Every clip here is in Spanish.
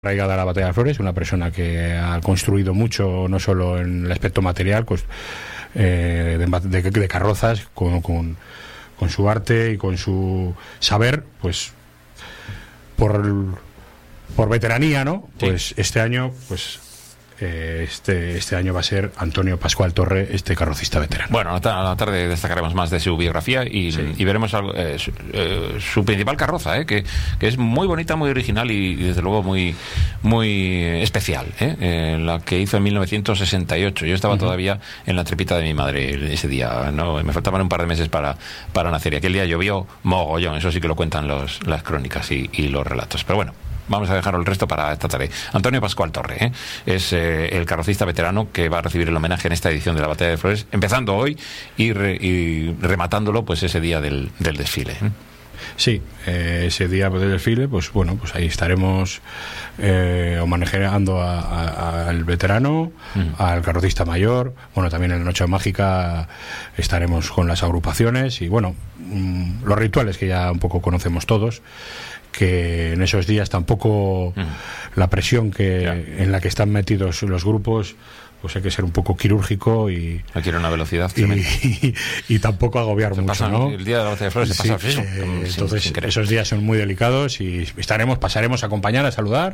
arraigada a la Batalla de Flores, una persona que ha construido mucho, no solo en el aspecto material, pues, de carrozas, con su arte y con su saber, pues por veteranía, ¿no? Sí. Pues este año, pues este año va a ser Antonio Pascual Torre, este carrocista veterano. Bueno, a la tarde destacaremos más de su biografía y veremos algo, su principal carroza, que es muy bonita, muy original y desde luego muy especial, la que hizo en 1968. Yo estaba todavía en la trepita de mi madre ese día, ¿no? Me faltaban un par de meses para nacer y aquel día llovió mogollón. Eso sí que lo cuentan las crónicas y los relatos, pero bueno, vamos a dejar el resto para esta tarde. Antonio Pascual Torre, es el carrocista veterano que va a recibir el homenaje en esta edición de la Batalla de Flores, empezando hoy y rematándolo pues ese día del desfile. Sí, ese día del desfile, pues bueno, pues ahí estaremos homenajeando al veterano, al carrocista mayor. Bueno, también en la Noche Mágica estaremos con las agrupaciones y bueno, los rituales que ya un poco conocemos todos, que en esos días tampoco la presión en la que están metidos los grupos, pues hay que ser un poco quirúrgico y aquí era una velocidad y tampoco agobiar mucho, pasa, ¿no? El día de la Batalla de Flores se pasa eso, entonces esos días son muy delicados y pasaremos a acompañar, a saludar,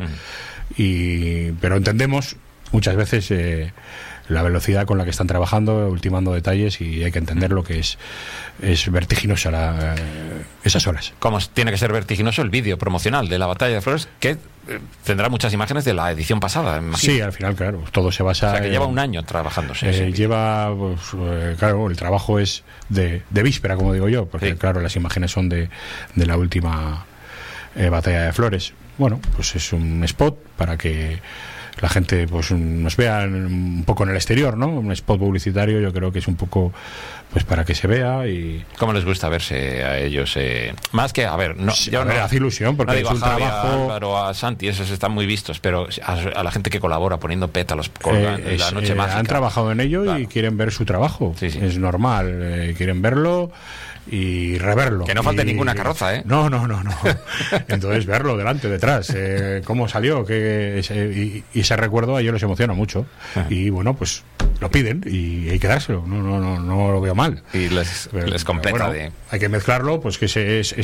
pero entendemos muchas veces la velocidad con la que están trabajando, ultimando detalles, y hay que entender lo que es vertiginosa esas horas. Como tiene que ser vertiginoso el vídeo promocional de la Batalla de Flores, que tendrá muchas imágenes de la edición pasada, imagino. Sí, al final, claro, todo se basa... O sea, que lleva un año trabajándose. Lleva, pues, claro, el trabajo es de víspera, como digo yo, porque claro, las imágenes son de la última Batalla de Flores. Bueno, pues es un spot para que la gente pues nos vea un poco en el exterior, ¿no? Un spot publicitario, yo creo que es un poco pues para que se vea. Y cómo les gusta verse a ellos, más que, a ver, no, sí, yo hace ilusión, porque no digo es un a Javi, trabajo, a Álvaro, a Santi, esos están muy vistos, pero a la gente que colabora poniendo pétalos, colgan la Noche Mágica. Han trabajado en ello, claro, y quieren ver su trabajo. Sí. Es normal, quieren verlo y reverlo. Que no falte ninguna carroza, ¿eh? No. Entonces verlo delante, detrás, cómo salió, y ese recuerdo a ellos les emociona mucho. Y bueno, pues lo piden y hay que dárselo. No lo veo mal. Y les completa. Bueno, hay que mezclarlo, pues que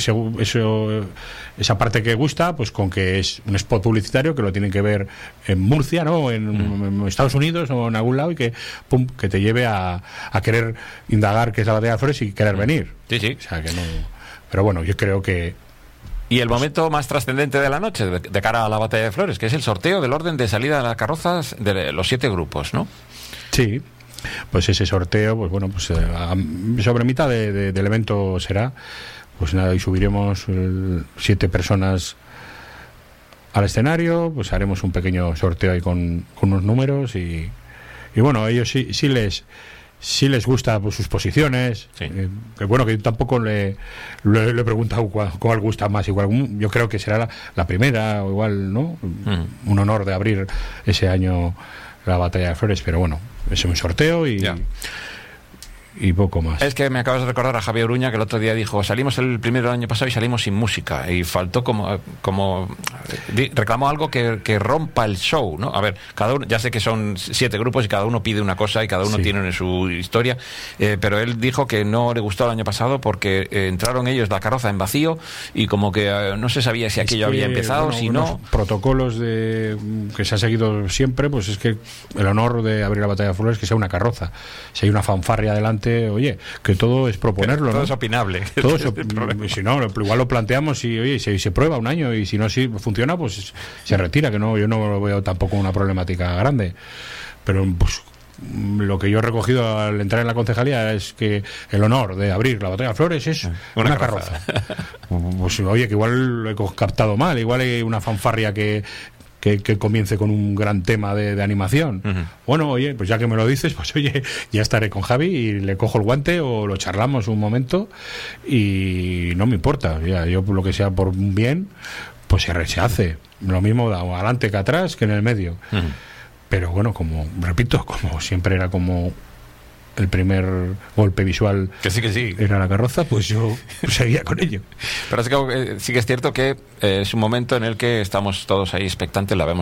esa parte que gusta, pues con que es un spot publicitario que lo tienen que ver en Murcia, ¿no? En Estados Unidos o en algún lado, y que te lleve a querer indagar qué es la Batalla de Flores y querer venir. Sí. O sea que no. Pero bueno, yo creo que. Y el momento más trascendente de la noche, de cara a la Batalla de Flores, que es el sorteo del orden de salida de las carrozas de los 7 grupos, ¿no? Sí. Pues ese sorteo, pues bueno, pues sobre mitad del evento será. Pues nada, y subiremos 7 personas al escenario, pues haremos un pequeño sorteo ahí con unos números y bueno, a ellos sí les gusta pues, sus posiciones, que bueno, que yo tampoco le he preguntado cuál gusta más, igual yo creo que será la primera o igual, ¿no? Un honor de abrir ese año la Batalla de Flores, pero bueno, es un sorteo y poco más. Es que me acabas de recordar a Javier Uruña, que el otro día dijo, salimos el primero del año pasado y salimos sin música, y faltó reclamó algo que rompa el show, ¿no? A ver, cada uno, ya sé que son 7 grupos y cada uno pide una cosa y cada uno tiene su historia, pero él dijo que no le gustó el año pasado porque entraron ellos la carroza en vacío y como que no se sabía si aquello había empezado, si no. Protocolos que se ha seguido siempre, pues es que el honor de abrir la Batalla de Flores es que sea una carroza, si hay una fanfarria adelante, oye, que todo es proponerlo, todo, ¿no? Es opinable. Todo si no, igual lo planteamos y oye, si se prueba un año y si no funciona, pues se retira, que no, yo no lo veo tampoco una problemática grande. Pero pues lo que yo he recogido al entrar en la concejalía es que el honor de abrir la Batalla de Flores es una carroza. Pues oye, que igual lo he captado mal, igual hay una fanfarria que comience con un gran tema de animación. Bueno, oye, pues ya que me lo dices, pues oye, ya estaré con Javi y le cojo el guante o lo charlamos un momento y no me importa. Ya, yo lo que sea por un bien, pues se hace. Lo mismo adelante que atrás que en el medio. Pero bueno, como repito, como siempre era como el primer golpe visual que sí. era la carroza, pues yo seguía con ello. Pero es que sí que es cierto que es un momento en el que estamos todos ahí expectantes, la vemos